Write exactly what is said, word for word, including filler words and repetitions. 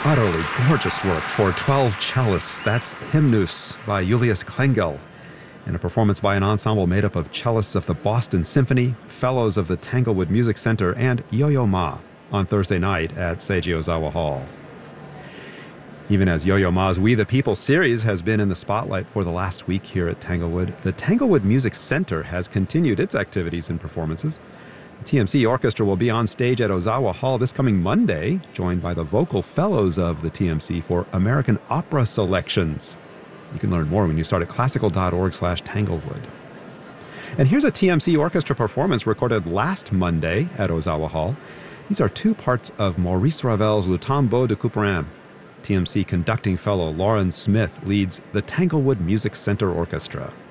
Utterly gorgeous work for twelve cellists. That's Hymnus by Julius Klengel, in a performance by an ensemble made up of cellists of the Boston Symphony, fellows of the Tanglewood Music Center, and Yo-Yo Ma on Thursday night at Seiji Ozawa Hall. Even as Yo-Yo Ma's We the People series has been in the spotlight for the last week here at Tanglewood, the Tanglewood Music Center has continued its activities and performances. The T M C Orchestra will be on stage at Ozawa Hall this coming Monday, joined by the vocal fellows of the T M C for American Opera selections. You can learn more when you start at classical.org slash Tanglewood. And here's a T M C Orchestra performance recorded last Monday at Ozawa Hall. These are two parts of Maurice Ravel's Le Tombeau de Couperin. T M C conducting fellow Lauren Smith leads the Tanglewood Music Center Orchestra.